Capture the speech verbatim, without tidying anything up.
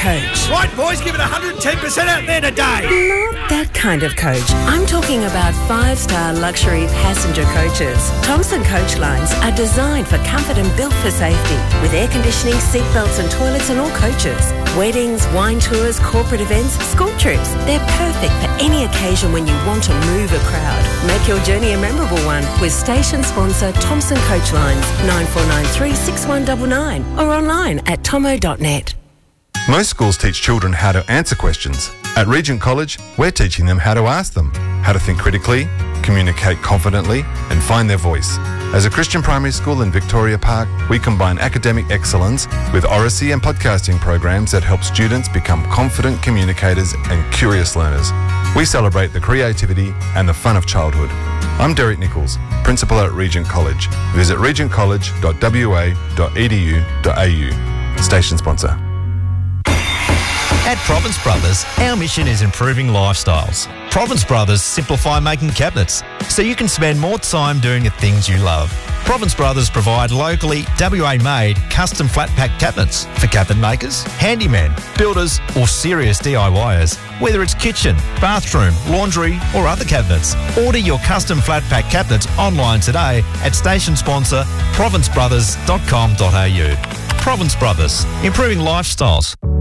coach. Right, boys, give it one hundred ten percent out there today. Not that kind of coach. I'm talking about five-star luxury passenger coaches. Thomson Coach Lines are designed for comfort and built for safety, with air conditioning, seat belts and toilets in all coaches. Weddings, wine tours, corporate events, school trips. They're perfect for any occasion when you want to move a crowd. Make your journey a memorable one with station sponsor Thomson Coach Lines, nine four nine three, six one nine nine, or online at tomo dot net. Most schools teach children how to answer questions. At Regent College, we're teaching them how to ask them, how to think critically, communicate confidently, and find their voice. As a Christian primary school in Victoria Park, we combine academic excellence with oracy and podcasting programs that help students become confident communicators and curious learners. We celebrate the creativity and the fun of childhood. I'm Derek Nichols, Principal at Regent College. Visit regent college dot w a dot e d u dot a u. Station sponsor. At Province Brothers, our mission is improving lifestyles. Province Brothers simplify making cabinets so you can spend more time doing the things you love. Province Brothers provide locally W A-made custom flat pack cabinets for cabinet makers, handymen, builders or serious D I Y ers. Whether it's kitchen, bathroom, laundry or other cabinets, order your custom flat pack cabinets online today at station sponsor province brothers dot com dot a u. Province Brothers, improving lifestyles.